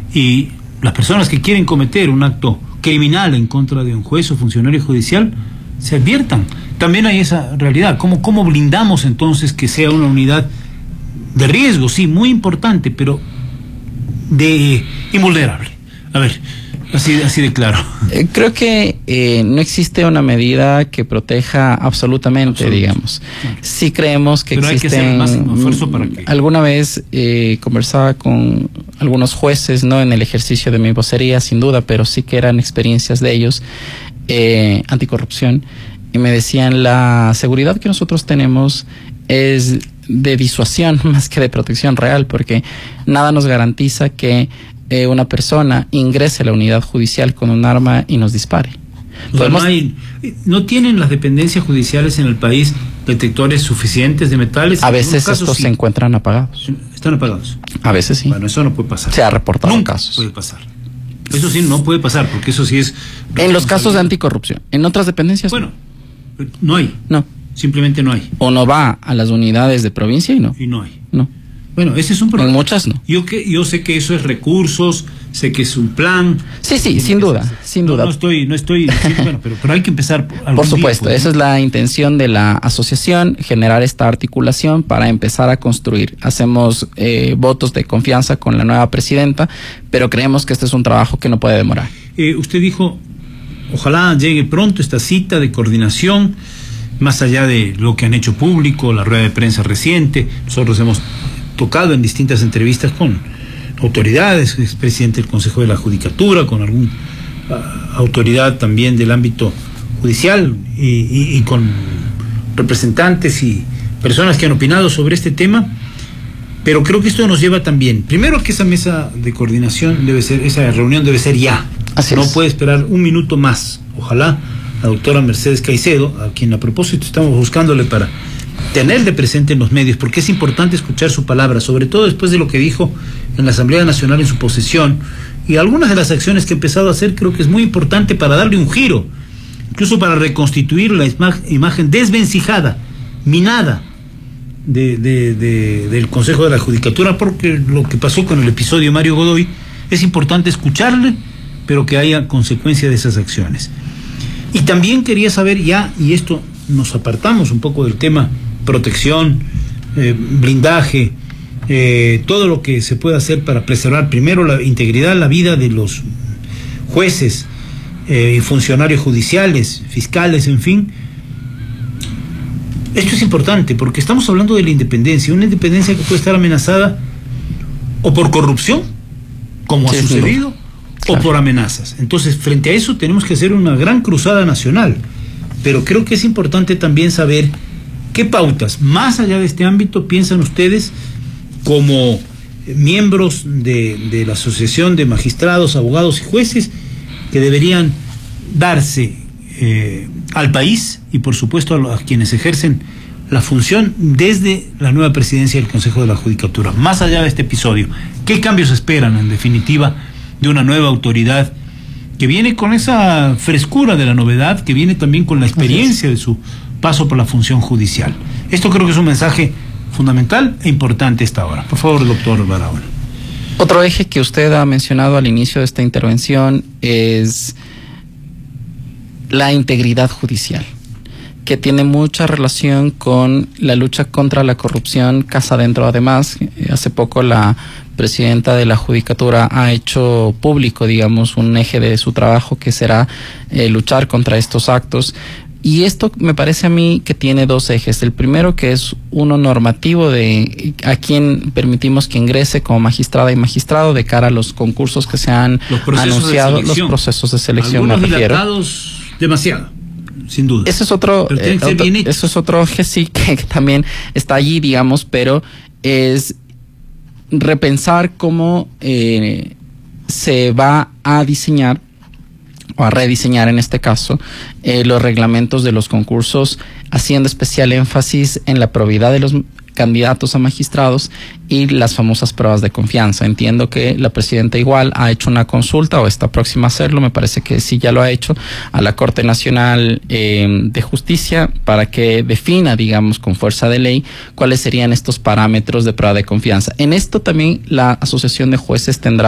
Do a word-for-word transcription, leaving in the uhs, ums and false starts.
y las personas que quieren cometer un acto criminal en contra de un juez o funcionario judicial se adviertan. También hay esa realidad. ¿Cómo, cómo blindamos entonces que sea una unidad de riesgo? Sí, muy importante, pero de invulnerable. A ver, así, así de claro. Eh, creo que eh, no existe una medida que proteja absolutamente, Absoluto. digamos. Claro. Sí creemos que pero existen... hay que hacer el máximo esfuerzo para que... Alguna vez eh, conversaba con algunos jueces, no en el ejercicio de mi vocería, sin duda, pero sí que eran experiencias de ellos, eh, anticorrupción, y me decían, la seguridad que nosotros tenemos es de disuasión más que de protección real, porque nada nos garantiza que eh, una persona ingrese a la unidad judicial con un arma y nos dispare. Podemos... No, hay, ¿No tienen las dependencias judiciales en el país detectores suficientes de metales? A veces estos sí se encuentran apagados. ¿Están apagados? A veces sí. Bueno, eso no puede pasar. Se ha reportado Nunca casos. puede pasar. Eso sí no puede pasar, porque eso sí es... En los casos de anticorrupción. En otras dependencias bueno, no, no hay. No. Simplemente no hay. O no va a las unidades de provincia y no. Y no hay. No. Bueno, ese es un problema. En muchas no. Yo que yo sé que eso es recursos, sé que es un plan. Sí, sí, sin duda, sin duda. No, no estoy, no estoy diciendo, bueno, pero, pero hay que empezar. Por supuesto, día, pues, esa ¿no? es la intención de la asociación, generar esta articulación para empezar a construir. Hacemos eh, votos de confianza con la nueva presidenta, pero creemos que este es un trabajo que no puede demorar. Eh, usted dijo, ojalá llegue pronto esta cita de coordinación, más allá de lo que han hecho público, la rueda de prensa reciente. Nosotros hemos tocado en distintas entrevistas con autoridades, expresidente del Consejo de la Judicatura, con alguna uh, autoridad también del ámbito judicial y, y, y con representantes y personas que han opinado sobre este tema, pero creo que esto nos lleva también, primero, que esa mesa de coordinación debe ser, esa reunión debe ser ya. Así no es. puede esperar un minuto más. Ojalá la doctora Mercedes Caicedo, a quien a propósito estamos buscándole para tenerle presente en los medios, porque es importante escuchar su palabra, sobre todo después de lo que dijo en la Asamblea Nacional en su posesión, y algunas de las acciones que ha empezado a hacer. Creo que es muy importante para darle un giro, incluso para reconstituir la imagen desvencijada, minada de, de, de, del Consejo de la Judicatura, porque lo que pasó con el episodio Mario Godoy, es importante escucharle, pero que haya consecuencia de esas acciones. Y también quería saber ya, y esto nos apartamos un poco del tema protección, eh, blindaje, eh, todo lo que se puede hacer para preservar primero la integridad, la vida de los jueces eh, y funcionarios judiciales, fiscales, en fin. Esto es importante porque estamos hablando de la independencia, una independencia que puede estar amenazada o por corrupción, como sí, ha sucedido, claro, o por amenazas. Entonces, frente a eso tenemos que hacer una gran cruzada nacional, pero creo que es importante también saber qué pautas, más allá de este ámbito, piensan ustedes como miembros de, de la Asociación de Magistrados, Abogados y Jueces, que deberían darse eh, al país y por supuesto a, los, a quienes ejercen la función desde la nueva presidencia del Consejo de la Judicatura. Más allá de este episodio, ¿qué cambios esperan en definitiva de una nueva autoridad que viene con esa frescura de la novedad, que viene también con la experiencia de su paso por la función judicial? Esto creo que es un mensaje fundamental e importante a esta hora. Por favor, doctor Barahona. Otro eje que usted ha mencionado al inicio de esta intervención es la integridad judicial, que tiene mucha relación con la lucha contra la corrupción casa adentro. Además, hace poco la presidenta de la Judicatura ha hecho público, digamos, un eje de su trabajo que será eh, luchar contra estos actos. Y esto me parece a mí que tiene dos ejes. El primero, que es uno normativo de a quién permitimos que ingrese como magistrada y magistrado de cara a los concursos que se han anunciado, los procesos de selección. Algunos me refiero. Dilatados demasiado, sin duda. Ese es otro, eh, otro eso es otro eje, sí, que, que también está allí, digamos, pero es repensar cómo eh, se va a diseñar o a rediseñar en este caso eh, los reglamentos de los concursos, haciendo especial énfasis en la probidad de los candidatos a magistrados y las famosas pruebas de confianza. Entiendo que la presidenta igual ha hecho una consulta o está próxima a hacerlo, me parece que sí ya lo ha hecho, a la Corte Nacional eh, de Justicia para que defina, digamos, con fuerza de ley cuáles serían estos parámetros de prueba de confianza. En esto también la Asociación de Jueces tendrá